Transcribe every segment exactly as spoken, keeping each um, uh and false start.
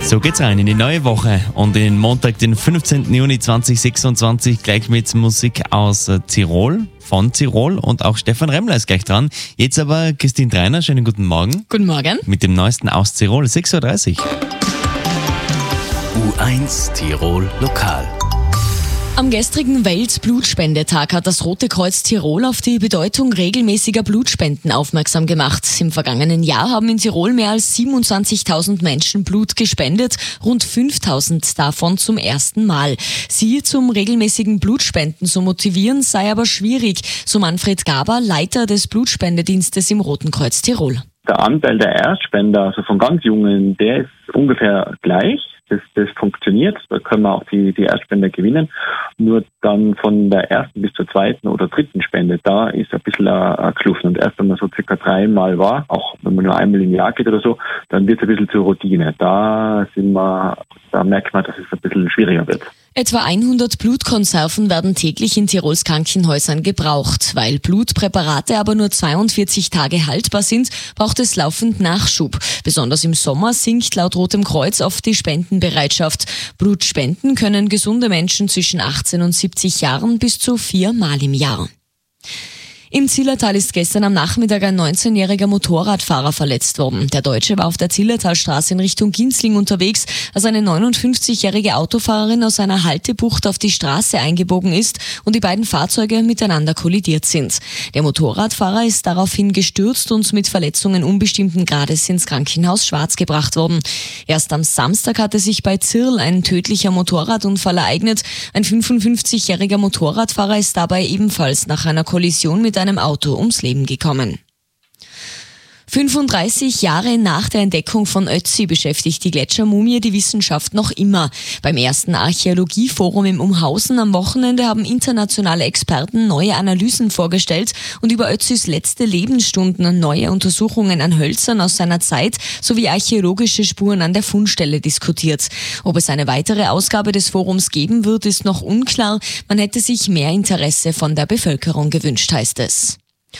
So geht's rein in die neue Woche und in den Montag, den fünfzehnten Juni zweitausendsechsundzwanzig, gleich mit Musik aus äh, Tirol, von Tirol, und auch Stefan Remmler ist gleich dran. Jetzt aber Christine Dreiner, schönen guten Morgen. Guten Morgen. Mit dem neuesten aus Tirol, sechs Uhr dreißig. U eins Tirol Lokal. Am gestrigen Weltblutspendetag hat das Rote Kreuz Tirol auf die Bedeutung regelmäßiger Blutspenden aufmerksam gemacht. Im vergangenen Jahr haben in Tirol mehr als siebenundzwanzigtausend Menschen Blut gespendet, rund fünftausend davon zum ersten Mal. Sie zum regelmäßigen Blutspenden zu motivieren, sei aber schwierig, so Manfred Gaber, Leiter des Blutspendedienstes im Roten Kreuz Tirol. Der Anteil der Erstspender, also von ganz Jungen, der ist ungefähr gleich. Das, das funktioniert, da können wir auch die, die Erstspender gewinnen. Nur dann von der ersten bis zur zweiten oder dritten Spende, da ist ein bisschen eine Kluft. Und erst wenn man so circa dreimal war, auch wenn man nur einmal im Jahr geht oder so, dann wird es ein bisschen zur Routine. Da sind wir, da merkt man, dass es ein bisschen schwieriger wird. Etwa hundert Blutkonserven werden täglich in Tirols Krankenhäusern gebraucht. Weil Blutpräparate aber nur zweiundvierzig Tage haltbar sind, braucht es laufend Nachschub. Besonders im Sommer sinkt laut Rotem Kreuz oft die Spendenbereitschaft. Blutspenden können gesunde Menschen zwischen achtzehn und siebzig Jahren bis zu viermal im Jahr. Im Zillertal ist gestern am Nachmittag ein neunzehnjähriger Motorradfahrer verletzt worden. Der Deutsche war auf der Zillertalstraße in Richtung Ginzling unterwegs, als eine neunundfünfzigjährige Autofahrerin aus einer Haltebucht auf die Straße eingebogen ist und die beiden Fahrzeuge miteinander kollidiert sind. Der Motorradfahrer ist daraufhin gestürzt und mit Verletzungen unbestimmten Grades ins Krankenhaus Schwarz gebracht worden. Erst am Samstag hatte sich bei Zirl ein tödlicher Motorradunfall ereignet. Ein fünfundfünfzigjähriger Motorradfahrer ist dabei ebenfalls nach einer Kollision mit einem Auto ums Leben gekommen. fünfunddreißig Jahre nach der Entdeckung von Ötzi beschäftigt die Gletschermumie die Wissenschaft noch immer. Beim ersten Archäologieforum im Umhausen am Wochenende haben internationale Experten neue Analysen vorgestellt und über Ötzis letzte Lebensstunden neue Untersuchungen an Hölzern aus seiner Zeit sowie archäologische Spuren an der Fundstelle diskutiert. Ob es eine weitere Ausgabe des Forums geben wird, ist noch unklar. Man hätte sich mehr Interesse von der Bevölkerung gewünscht, heißt es.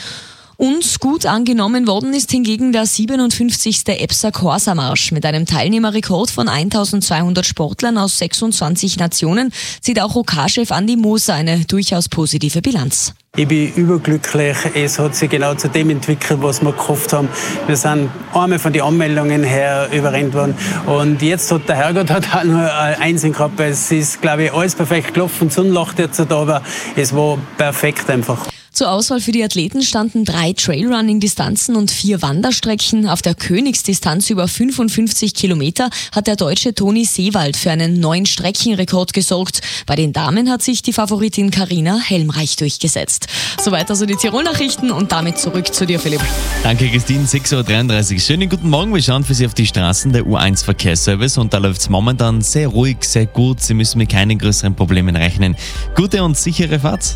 Und gut angenommen worden ist hingegen der siebenundfünfzigste Epser Corsa-Marsch. Mit einem Teilnehmerrekord von eintausendzweihundert Sportlern aus sechsundzwanzig Nationen zieht auch O K-Chef Andi Moser eine durchaus positive Bilanz. Ich bin überglücklich. Es hat sich genau zu dem entwickelt, was wir gehofft haben. Wir sind einmal von den Anmeldungen her überrennt worden. Und jetzt hat der Herrgott hat auch noch ein Einsinn gehabt. Es ist, glaube ich, alles perfekt gelaufen. Die Sonne lacht jetzt da, aber es war perfekt einfach. Zur Auswahl für die Athleten standen drei Trailrunning-Distanzen und vier Wanderstrecken. Auf der Königsdistanz über fünfundfünfzig Kilometer hat der Deutsche Toni Seewald für einen neuen Streckenrekord gesorgt. Bei den Damen hat sich die Favoritin Carina Helmreich durchgesetzt. Soweit also die Tirol-Nachrichten und damit zurück zu dir, Philipp. Danke, Christine, sechs Uhr dreiunddreißig. Schönen guten Morgen, wir schauen für Sie auf die Straßen der U eins Verkehrsservice und da läuft es momentan sehr ruhig, sehr gut. Sie müssen mit keinen größeren Problemen rechnen. Gute und sichere Fahrt.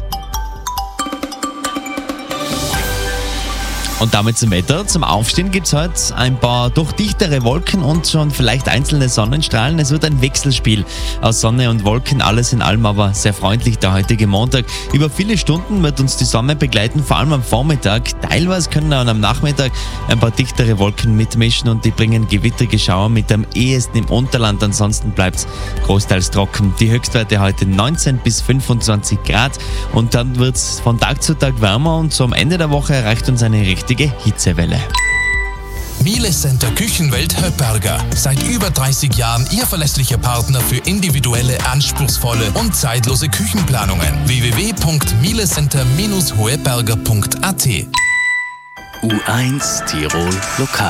Und damit zum Wetter. Zum Aufstehen gibt es heute ein paar doch dichtere Wolken und schon vielleicht einzelne Sonnenstrahlen. Es wird ein Wechselspiel aus Sonne und Wolken, alles in allem aber sehr freundlich der heutige Montag. Über viele Stunden wird uns die Sonne begleiten, vor allem am Vormittag. Teilweise können dann am Nachmittag ein paar dichtere Wolken mitmischen und die bringen gewittrige Schauer mit am ehesten im Unterland. Ansonsten bleibt es großteils trocken. Die Höchstwerte heute neunzehn bis fünfundzwanzig Grad und dann wird es von Tag zu Tag wärmer und so am Ende der Woche erreicht uns eine richtige Hitzewelle. Miele Center Küchenwelt Höpperger. Seit über dreißig Jahren Ihr verlässlicher Partner für individuelle, anspruchsvolle und zeitlose Küchenplanungen. w w w punkt mielecenter Bindestrich hoeberger punkt a t. U eins Tirol Lokal.